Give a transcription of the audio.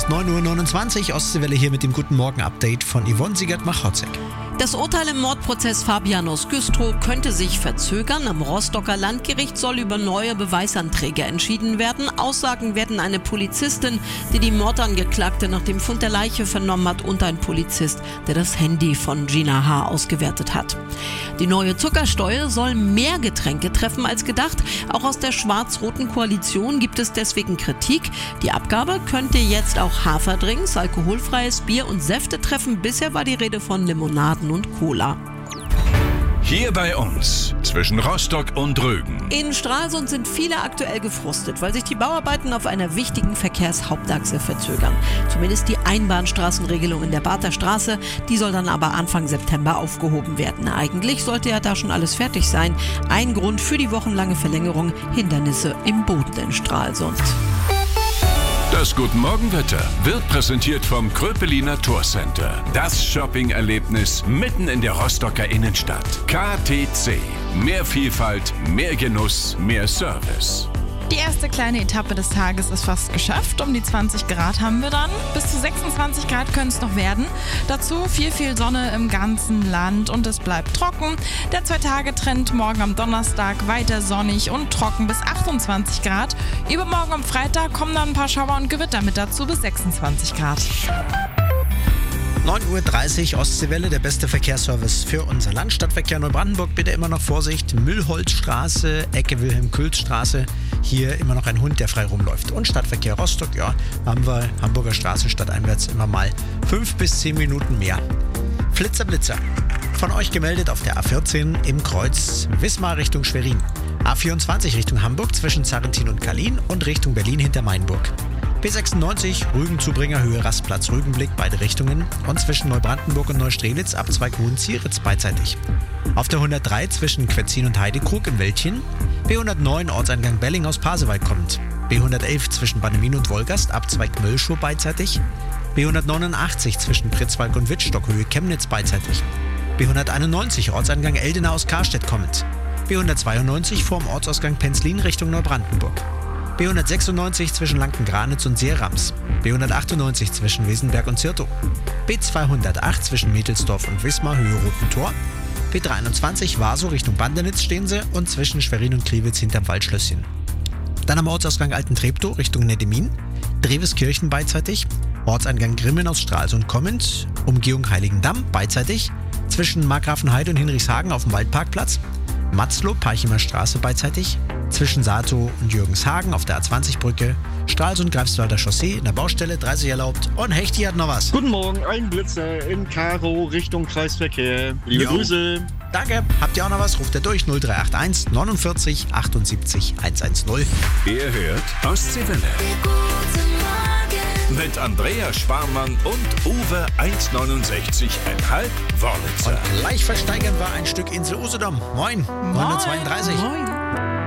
ist 9:29 Uhr. Ostseewelle hier mit dem Guten Morgen-Update von Yvonne Siegert-Machotzek. Das Urteil im Mordprozess Fabian aus Güstrow könnte sich verzögern. Am Rostocker Landgericht soll über neue Beweisanträge entschieden werden. Aussagen werden eine Polizistin, die die Mordangeklagte nach dem Fund der Leiche vernommen hat, und ein Polizist, der das Handy von Gina H. ausgewertet hat. Die neue Zuckersteuer soll mehr Getränke treffen als gedacht. Auch aus der schwarz-roten Koalition gibt es deswegen Kritik. Die Abgabe könnte jetzt auch Haferdrinks, alkoholfreies Bier und Säfte treffen. Bisher war die Rede von Limonaden und Cola. Hier bei uns, zwischen Rostock und Rügen. In Stralsund sind viele aktuell gefrustet, weil sich die Bauarbeiten auf einer wichtigen Verkehrshauptachse verzögern. Zumindest die Einbahnstraßenregelung in der Barther Straße, die soll dann aber Anfang September aufgehoben werden. Eigentlich sollte ja da schon alles fertig sein. Ein Grund für die wochenlange Verlängerung: Hindernisse im Boden in Stralsund. Das Guten Morgenwetter wird präsentiert vom Kröpeliner Tourcenter. Das Shopping-Erlebnis mitten in der Rostocker Innenstadt. KTC. Mehr Vielfalt, mehr Genuss, mehr Service. Die erste kleine Etappe des Tages ist fast geschafft. Um die 20 Grad haben wir dann. Bis zu 26 Grad können es noch werden. Dazu viel Sonne im ganzen Land und es bleibt trocken. Der 2-Tage-Trend morgen am Donnerstag weiter sonnig und trocken bis 28 Grad. Übermorgen am Freitag kommen dann ein paar Schauer und Gewitter mit dazu bis 26 Grad. 9:30 Uhr Ostseewelle, der beste Verkehrsservice für unser Land. Stadtverkehr Neubrandenburg, bitte immer noch Vorsicht. Müllholzstraße, Ecke Wilhelm-Külz-Straße. Hier immer noch ein Hund, der frei rumläuft. Und Stadtverkehr Rostock, ja, haben wir Hamburger Straße stadteinwärts immer mal 5 bis 10 Minuten mehr. Blitzer. Von euch gemeldet auf der A14 im Kreuz Wismar Richtung Schwerin. A24 Richtung Hamburg zwischen Zarrentin und Kalin und Richtung Berlin hinter Mainburg. B96 Rügen-Zubringer Höhe Rastplatz Rügenblick, beide Richtungen, und zwischen Neubrandenburg und Neustrelitz Abzweig Hohenzieritz beidseitig. Auf der 103 zwischen Quetzin und Heidekrug im Wäldchen. B109 Ortseingang Belling aus Pasewalk kommt. B111 zwischen Bannemin und Wolgast Abzweig Möllschur beidseitig. B189 zwischen Pritzwalk und Wittstock Höhe Chemnitz beidseitig. B191 Ortseingang Eldena aus Karstedt kommend. B192 vorm Ortsausgang Penzlin Richtung Neubrandenburg. B196 zwischen Lanken-Granitz und Seerams. B198 zwischen Wesenberg und Zirtow. B208 zwischen Mittelsdorf und Wismar Höhe Roten Tor. B321 Warsow Richtung Bandenitz stehen sie und zwischen Schwerin und Kriwitz hinterm Waldschlösschen. Dann am Ortsausgang Alten-Treptow Richtung Neddemin. Dreweskirchen beidseitig. Ortseingang Grimmen aus Stralsund kommend. Umgehung Heiligendamm beidseitig. Zwischen Markgrafenheide und Hinrichshagen auf dem Waldparkplatz. Matzlow Parchimer Straße beidseitig. Zwischen Saatow und Jürgenshagen auf der A20-Brücke, Stralsund-Greifswalder Chaussee in der Baustelle 30 erlaubt und Hechti hat noch was. Guten Morgen, ein Blitzer in Karo Richtung Kreisverkehr. Liebe Grüße. Danke. Habt ihr auch noch was? Ruft ihr durch 0381 49 78 110. Ihr hört Ostseewelle. Mit Andrea Sparmann und Uwe 1,69,5 Wörlitzer. Und gleich versteigern wir ein Stück Insel Usedom. Moin. 9:32 Uhr. Moin.